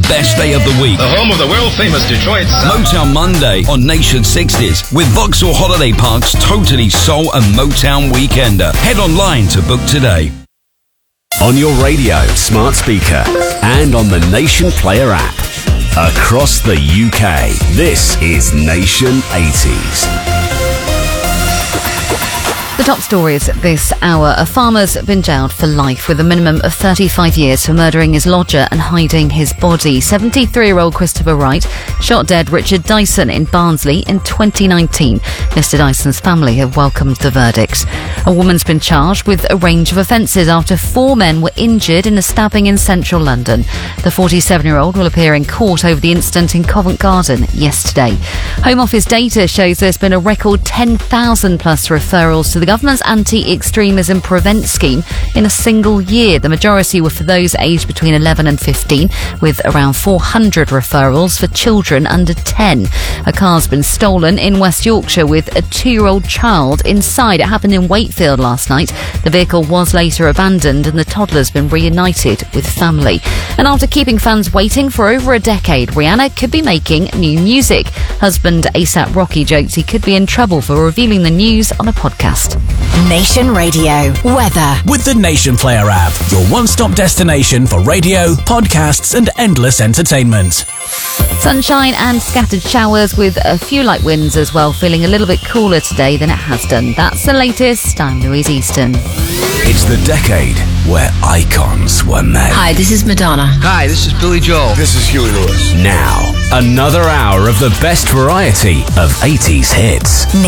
best day of the week. The home of the world-famous Detroit sound. Motown Monday on Nation 60s with Vauxhall Holiday Park's Totally Soul and Motown Weekender. Head online to book today. On your radio, smart speaker, and on the Nation Player app. Across the UK, this is Nation 80s. The top stories this hour. A farmer's been jailed for life with a minimum of 35 years for murdering his lodger and hiding his body. 73-year-old Christopher Wright shot dead Richard Dyson in Barnsley in 2019. Mr Dyson's family have welcomed the verdict. A woman's been charged with a range of offences after 4 men were injured in a stabbing in central London. The 47-year-old will appear in court over the incident in Covent Garden yesterday. Home Office data shows there's been a record 10,000 plus referrals to the government's anti-extremism prevent scheme in a single year. The majority were for those aged between 11 and 15, with around 400 referrals for children under 10. A car's been stolen in West Yorkshire with a 2-year-old child inside. It happened in Wakefield last night. The vehicle was later abandoned and the toddler's been reunited with family. And after keeping fans waiting for over a decade, Rihanna could be making new music. Husband A$AP Rocky joked he could be in trouble for revealing the news on a podcast. Nation Radio weather with the Nation Player app, your one-stop destination for radio, podcasts and endless entertainment. Sunshine and scattered showers with a few light winds as well, feeling a little bit cooler today than it has done. That's the latest. I'm Louise Easton. It's the decade where icons were made. Hi, this is Madonna. Hi, this is Billy Joel. This is Huey Lewis. Now, another hour of the best variety of 80s hits.